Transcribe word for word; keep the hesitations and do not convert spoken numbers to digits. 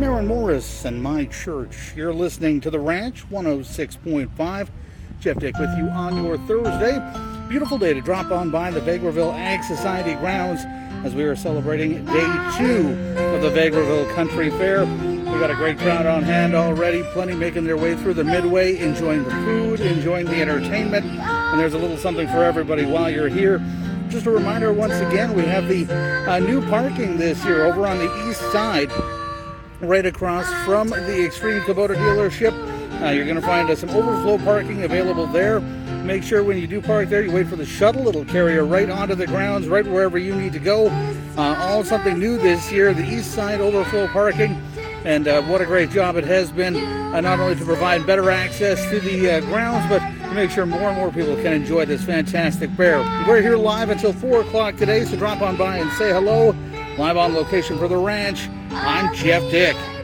Maren Morris and My Church. You're listening to The Ranch, one oh six point five. Jeff Dick with you on your Thursday. Beautiful day to drop on by the Vegreville Ag Society grounds as we are celebrating day two of the Vegreville Country Fair. We got a great crowd on hand already, plenty making their way through the midway, enjoying the food, enjoying the entertainment, and there's a little something for everybody while you're here. Just a reminder once again, we have the uh, new parking this year over on the east side, right across from the Extreme Kubota dealership. Uh, you're going to find uh, some overflow parking available there. Make sure when you do park there, you wait for the shuttle. It'll carry you right onto the grounds, right wherever you need to go. Uh, all something new this year, the east side overflow parking. And uh, what a great job it has been, uh, not only to provide better access to the uh, grounds, but to make sure more and more people can enjoy this fantastic fair. We're here live until four o'clock today, so drop on by and say hello. Live on location for The Ranch, I'm Jeff Dick.